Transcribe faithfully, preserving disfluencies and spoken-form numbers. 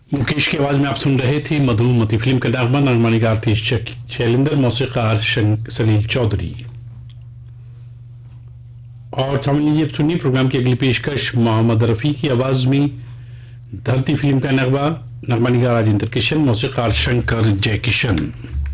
मुकेश की आवाज में आप सुन रहे थे मधुमती फिल्म का नगमा। नगमा निगार थी शैलेंद्र, मौसीकार सलील चौधरी। और समझ लीजिए, सुनिए प्रोग्राम की अगली पेशकश मोहम्मद रफी की आवाज में धरती फिल्म का नगमा। नगमा निगार राजेंद्र किशन, मौसीकार शंकर जयकिशन।